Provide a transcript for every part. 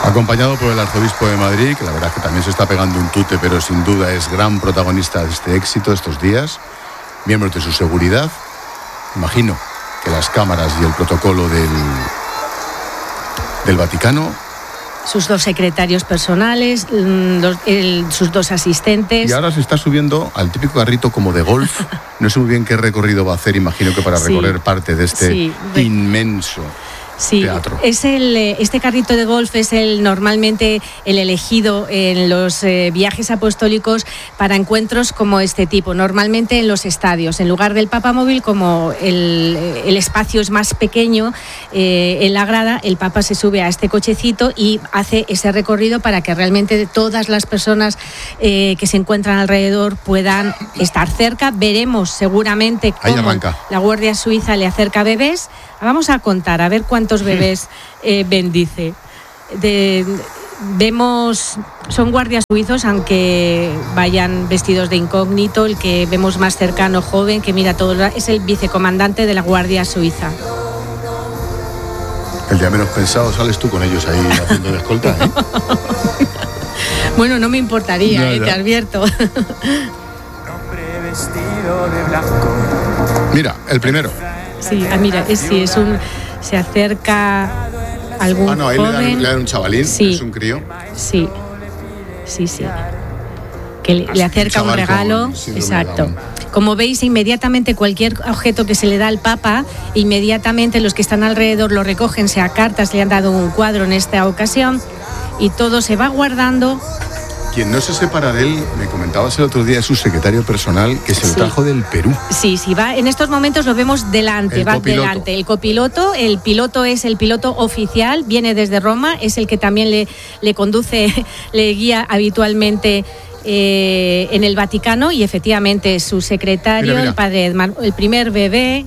Acompañado por el arzobispo de Madrid, que la verdad es que también se está pegando un tute, pero sin duda es gran protagonista de este éxito estos días. Miembros de su seguridad. Imagino que las cámaras y el protocolo del Vaticano. Sus 2 secretarios personales, sus 2 asistentes. Y ahora se está subiendo al típico carrito como de golf. No sé muy bien qué recorrido va a hacer, imagino que para recorrer parte de este inmenso teatro. Es este carrito de golf es normalmente el elegido en los viajes apostólicos para encuentros como este tipo, normalmente en los estadios. En lugar del papamóvil, como el espacio es más pequeño en la grada, el Papa se sube a este cochecito y hace ese recorrido para que realmente todas las personas que se encuentran alrededor puedan estar cerca. Veremos seguramente cómo la Guardia Suiza le acerca bebés. Vamos a contar, a ver cuántos bebés bendice. Vemos, son guardias suizos, aunque vayan vestidos de incógnito. El que vemos más cercano, joven, que mira todo, es el vicecomandante de la Guardia Suiza. El día menos pensado sales tú con ellos ahí haciendo de escolta, ¿eh? Bueno, no me importaría, te advierto. Mira, el primero. Sí, mira, se acerca algún joven. Le dan un chavalín, sí, es un crío. Sí. Que le acerca un regalo, exacto. Como veis, inmediatamente cualquier objeto que se le da al Papa, inmediatamente los que están alrededor lo recogen, sea cartas, le han dado un cuadro en esta ocasión, y todo se va guardando. Quien no se separa de él, me comentabas el otro día, es su secretario personal, que se lo trajo del Perú. Sí, va. En estos momentos lo vemos delante, delante. El copiloto, el piloto es el piloto oficial, viene desde Roma, es el que también le conduce, le guía habitualmente en el Vaticano, y efectivamente su secretario, mira. El padre Edmar, el primer bebé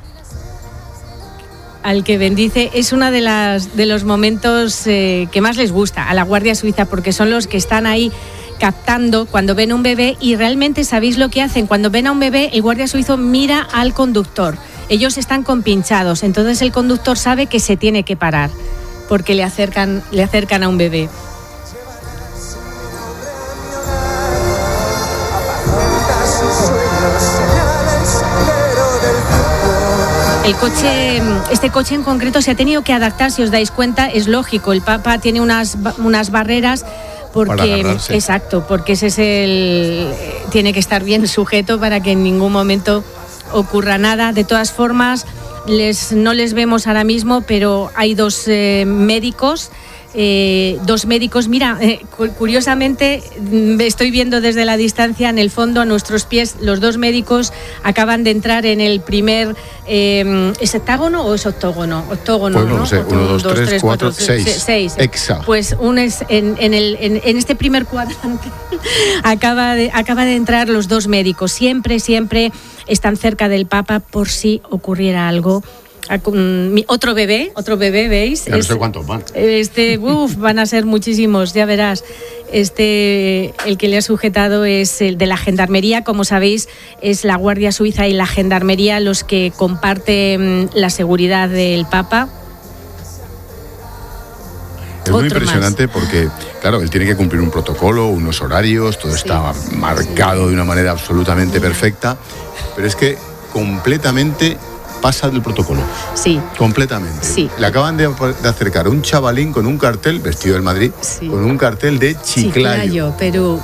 al que bendice, es uno de los momentos que más les gusta a la Guardia Suiza, porque son los que están ahí captando cuando ven un bebé, y realmente sabéis lo que hacen. Cuando ven a un bebé, el guardia suizo mira al conductor. Ellos están compinchados, entonces el conductor sabe que se tiene que parar porque le acercan a un bebé. Este coche en concreto se ha tenido que adaptar, si os dais cuenta, es lógico. El Papa tiene unas barreras porque ese tiene que estar bien sujeto para que en ningún momento ocurra nada. De todas formas, no les vemos ahora mismo, pero hay dos médicos. Mira, curiosamente estoy viendo desde la distancia, en el fondo a nuestros pies, los 2 médicos acaban de entrar en el primer ¿es hectágono o es octógono? Octógono, pues no sé, 1, 2, 3, 4, 6. Exacto. Pues en este primer cuadrante acaba de entrar los 2 médicos. Siempre están cerca del Papa por si ocurriera algo. Otro bebé, ¿veis? Ya no sé cuántos van. Van a ser muchísimos, ya verás. El que le ha sujetado es el de la Gendarmería. Como sabéis, es la Guardia Suiza y la Gendarmería los que comparten la seguridad del Papa. Es muy impresionante porque, claro, él tiene que cumplir un protocolo, unos horarios, todo está marcado de una manera absolutamente perfecta, pero es que completamente pasa del protocolo. Sí. Completamente. Sí. Le acaban de acercar un chavalín con un cartel, vestido del Madrid, con un cartel de Chiclayo, Perú.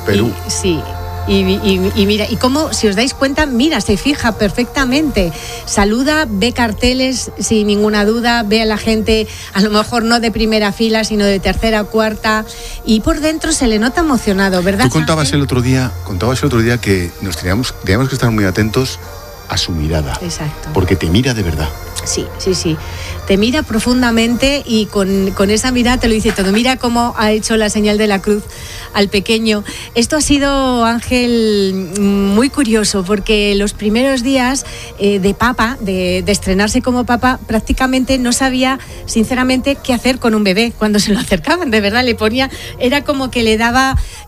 Y mira, y cómo, si os dais cuenta, se fija perfectamente, saluda, ve carteles sin ninguna duda, ve a la gente, a lo mejor no de primera fila, sino de tercera o cuarta, y por dentro se le nota emocionado, ¿verdad? Tú contabas el otro día que teníamos que estar muy atentos a su mirada. Exacto. Porque te mira de verdad. Sí. Te mira profundamente y con esa mirada te lo dice todo. Mira cómo ha hecho la señal de la cruz al pequeño. Esto ha sido, Ángel, muy curioso, porque los primeros días de Papa, de estrenarse como Papa, prácticamente no sabía, sinceramente, qué hacer con un bebé cuando se lo acercaban. De verdad, era como que le daba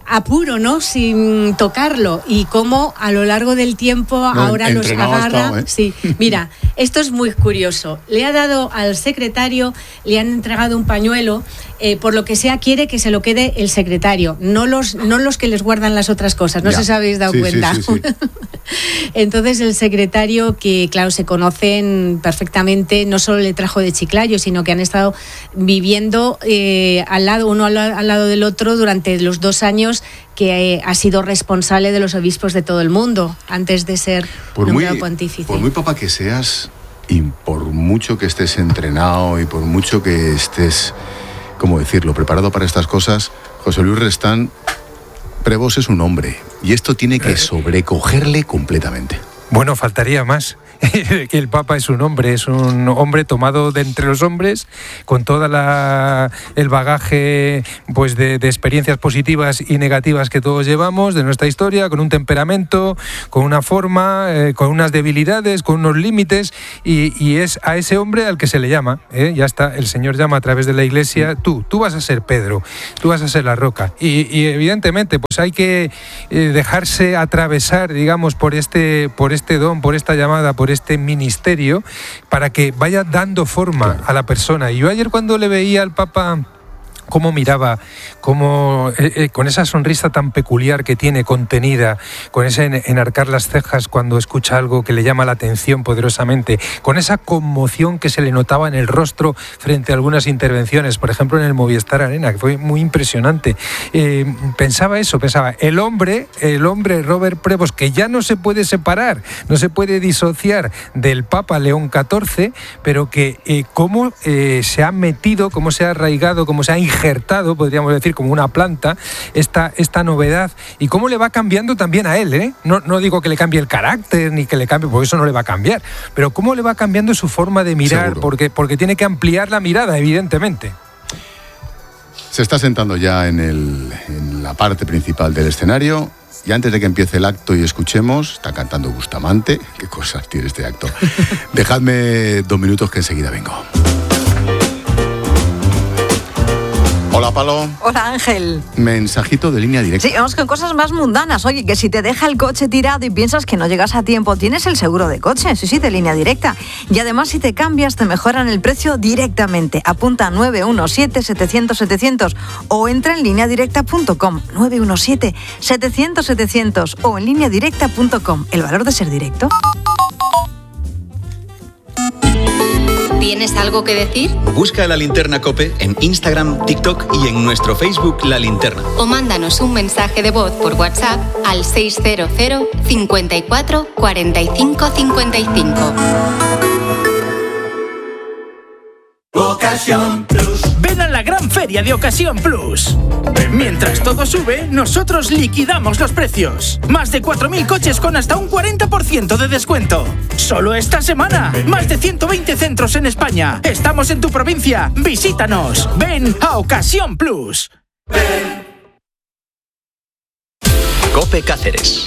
apuro, ¿no? Sin tocarlo, y cómo a lo largo del tiempo ahora los agarra. Sí, mira, esto es muy curioso. Le ha dado al secretario, le han entregado un pañuelo, por lo que sea quiere que se lo quede el secretario, no los que les guardan las otras cosas, no sé si habéis dado cuenta. Sí. Entonces el secretario, que claro, se conocen perfectamente, no solo le trajo de Chiclayo, sino que han estado viviendo al lado, uno al lado del otro durante los 2 años que ha sido responsable de los obispos de todo el mundo antes de ser nombrado pontífice. Por muy papa que seas, y por mucho que estés entrenado y por mucho que estés, ¿cómo decirlo?, preparado para estas cosas, José Luis Restán Prevos es un hombre, y esto tiene que sobrecogerle completamente. Bueno, faltaría más. Que el Papa es un hombre tomado de entre los hombres, con todo el bagaje pues de experiencias positivas y negativas que todos llevamos de nuestra historia, con un temperamento, con una forma, con unas debilidades, con unos límites, y es a ese hombre al que se le llama, ya está, el Señor llama a través de la Iglesia, tú vas a ser Pedro, tú vas a ser la roca, y evidentemente pues hay que dejarse atravesar, digamos, por este don, por esta llamada, por este ministerio, para que vaya dando forma a la persona. Y yo ayer, cuando le veía al Papa cómo miraba, con esa sonrisa tan peculiar que tiene, contenida, con ese enarcar las cejas cuando escucha algo que le llama la atención poderosamente, con esa conmoción que se le notaba en el rostro frente a algunas intervenciones, por ejemplo en el Movistar Arena, que fue muy impresionante. Pensaba el hombre Robert Prevost, que ya no se puede separar, no se puede disociar del Papa León XIV, pero que cómo se ha metido, cómo se ha arraigado, cómo se ha injertado, podríamos decir, como una planta, esta novedad, y cómo le va cambiando también a él, No digo que le cambie el carácter, ni que le cambie, porque eso no le va a cambiar, pero cómo le va cambiando su forma de mirar, porque tiene que ampliar la mirada, evidentemente. Se está sentando ya en la parte principal del escenario, y antes de que empiece el acto y escuchemos, está cantando Bustamante. Qué cosas tiene este acto. Dejadme 2 minutos que enseguida vengo. Hola, Palo. Hola, Ángel. Mensajito de línea directa. Sí, vamos con cosas más mundanas. Oye, que si te deja el coche tirado y piensas que no llegas a tiempo, tienes el seguro de coche, sí, de línea directa. Y además, si te cambias, te mejoran el precio directamente. Apunta 917-700-700 o entra en lineadirecta.com. 917-700-700 o en lineadirecta.com. El valor de ser directo. ¿Tienes algo que decir? Busca La Linterna COPE en Instagram, TikTok y en nuestro Facebook La Linterna. O mándanos un mensaje de voz por WhatsApp al 600 54 45 55. Ocasión Plus. Ven a la gran feria de Ocasión Plus. Mientras todo sube, nosotros liquidamos los precios. Más de 4.000 coches con hasta un 40% de descuento. Solo esta semana. Más de 120 centros en España. Estamos en tu provincia. Visítanos. Ven a Ocasión Plus. COPE Cáceres.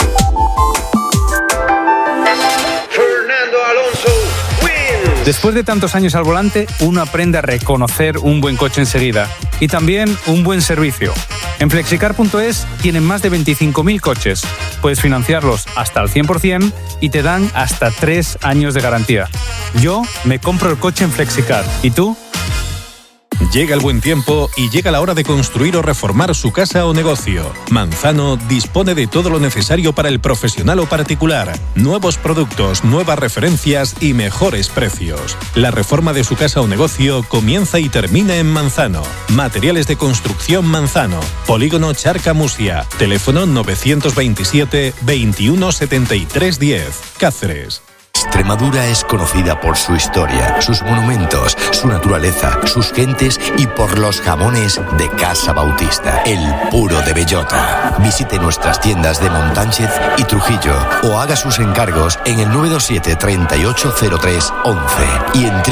Después de tantos años al volante, uno aprende a reconocer un buen coche enseguida y también un buen servicio. En Flexicar.es tienen más de 25.000 coches. Puedes financiarlos hasta al 100% y te dan hasta 3 años de garantía. Yo me compro el coche en Flexicar. ¿Y tú? Llega el buen tiempo y llega la hora de construir o reformar su casa o negocio. Manzano dispone de todo lo necesario para el profesional o particular. Nuevos productos, nuevas referencias y mejores precios. La reforma de su casa o negocio comienza y termina en Manzano. Materiales de construcción Manzano. Polígono Charca Musia. Teléfono 927 21 73 10. Cáceres. Extremadura es conocida por su historia, sus monumentos, su naturaleza, sus gentes y por los jamones de Casa Bautista, el puro de bellota. Visite nuestras tiendas de Montánchez y Trujillo o haga sus encargos en el 927 3803 11 y en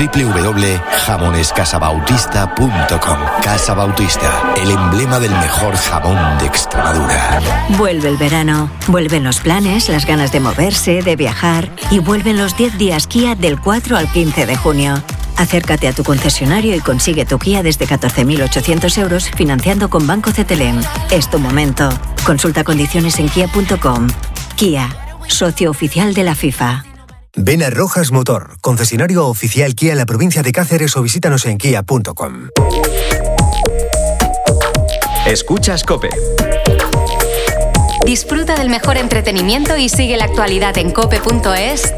www.jamonescasabautista.com. Casa Bautista, el emblema del mejor jamón de Extremadura. Vuelve el verano, vuelven los planes, las ganas de moverse, de viajar y vuelven los 10 días Kia del 4 al 15 de junio. Acércate a tu concesionario y consigue tu Kia desde 14.800 euros financiando con Banco CTLM. Es tu momento. Consulta condiciones en kia.com. Kia, socio oficial de la FIFA. Ven a Rojas Motor, concesionario oficial Kia en la provincia de Cáceres o visítanos en kia.com. Escuchas COPE. Disfruta del mejor entretenimiento y sigue la actualidad en cope.es